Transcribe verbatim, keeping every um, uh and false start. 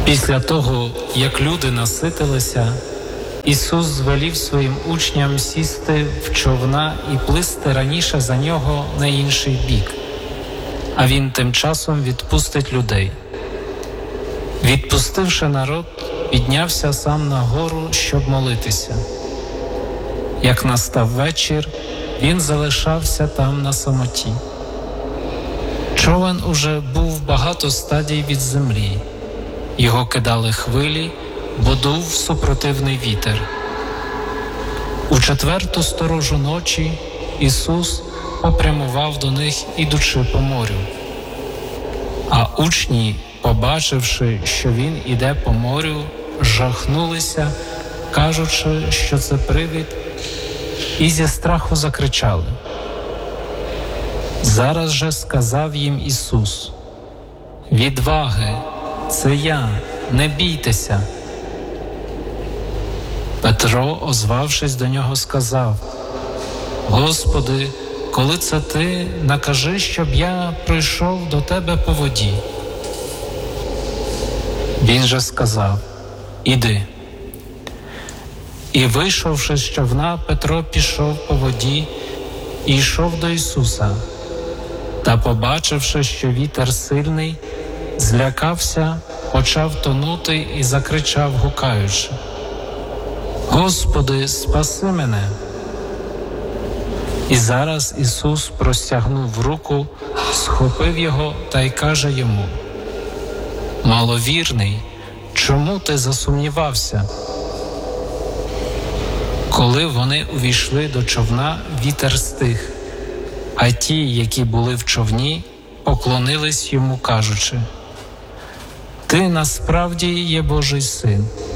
Після того, як люди наситилися, Ісус звелів своїм учням сісти в човна і плисти раніше за нього на інший бік, а Він тим часом відпустить людей. Відпустивши народ, піднявся сам на гору, щоб молитися. Як настав вечір, Він залишався там на самоті. Човен уже був багато стадій від землі. Його кидали хвилі, бо дув супротивний вітер. У четверту сторожу ночі Ісус попрямував до них, ідучи по морю. А учні, побачивши, що Він іде по морю, жахнулися, кажучи, що це привид, і зі страху закричали. Зараз же сказав їм Ісус: «Відваги, це я, не бійтеся». Петро, озвавшись до нього, сказав: «Господи, коли це ти, накажи, щоб я прийшов до тебе по воді». Він же сказав: «Іди». І, вийшовши з човна, Петро пішов по воді і йшов до Ісуса. Та, побачивши, що вітер сильний, злякався, почав тонути і закричав, гукаючи: «Господи, спаси мене!» І зараз Ісус простягнув руку, схопив його та й каже йому: «Маловірний, чому ти засумнівався?» Коли вони увійшли до човна, вітер стих, а ті, які були в човні, поклонились йому, кажучи: «Ти насправді є Божий Син».